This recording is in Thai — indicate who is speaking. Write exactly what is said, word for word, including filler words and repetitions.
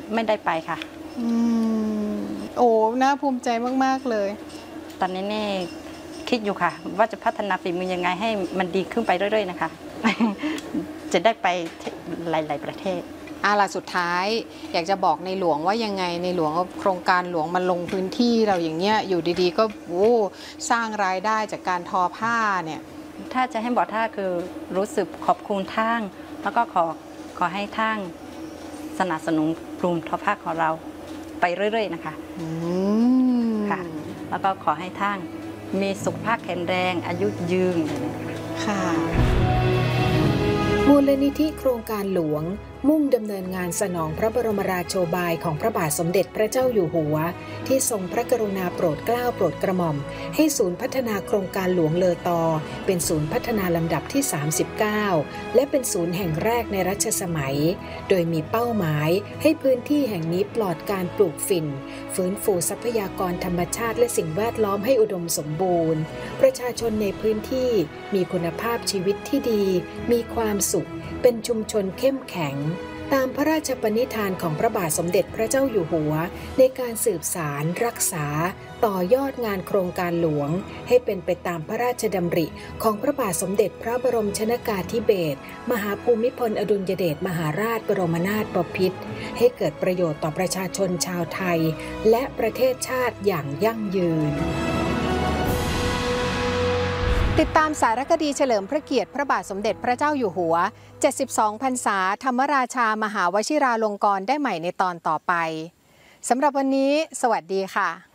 Speaker 1: ไม่ได้ไปค่ะ
Speaker 2: อืมโอ้น่าภูมิใจมากๆเลย
Speaker 1: ตอนนี้นี่คิดอยู่ค่ะว่าจะพัฒนาฝีมือยังไงให้มันดีขึ้นไปเรื่อยๆนะคะ จะได้ไปหลายๆประเทศ
Speaker 2: อาล่ะสุดท้ายอยากจะบอกในหลวงว่ายังไงในหลวงโครงการหลวงมาลงพื้นที่เราอย่างเงี้ยอยู่ดีๆก็โอ้สร้างรายได้จากการทอผ้าเนี่ย
Speaker 1: ถ้าจะให้บอกท่าคือรู้สึกขอบคุณท่างแล้วก็ขอขอให้ท่างสนับสนุนกลุ่มทอผ้าของเราไปเรื่อยๆนะคะค่ะแล้วก็ขอให้ท่างมีสุขภาพแข็งแรงอายุยืน
Speaker 2: ค่ะ
Speaker 3: มูลนิธิโครงการหลวงมุ่งดำเนินงานสนองพระบรมราโชบายของพระบาทสมเด็จพระเจ้าอยู่หัวที่ทรงพระกรุณาโปรดเกล้าโปรดกระหม่อมให้ศูนย์พัฒนาโครงการหลวงเลอตอเป็นศูนย์พัฒนาลำดับที่สามสิบเก้าและเป็นศูนย์แห่งแรกในรัชสมัยโดยมีเป้าหมายให้พื้นที่แห่งนี้ปลอดการปลูกฝิ่นฟื้นฟูทรัพยากรธรรมชาติและสิ่งแวดล้อมให้อุดมสมบูรณ์ประชาชนในพื้นที่มีคุณภาพชีวิตที่ดีมีความสุขเป็นชุมชนเข้มแข็งตามพระราชปณิธานของพระบาทสมเด็จพระเจ้าอยู่หัวในการสืบสารรักษาต่อยอดงานโครงการหลวงให้เป็นไปตามพระราชดำริของพระบาทสมเด็จพระบรมชนกาธิเบศรมหาภูมิพลอดุลยเดชมหาราชบรมนาถบพิตรให้เกิดประโยชน์ต่อประชาชนชาวไทยและประเทศชาติอย่างยั่งยืน
Speaker 2: ติดตามสารคดีเฉลิมพระเกียรติพระบาทสมเด็จพระเจ้าอยู่หัวเจ็ดสิบสองพรรษาธรรมราชามหาวชิราลงกรณ์ได้ใหม่ในตอนต่อไปสำหรับวันนี้สวัสดีค่ะ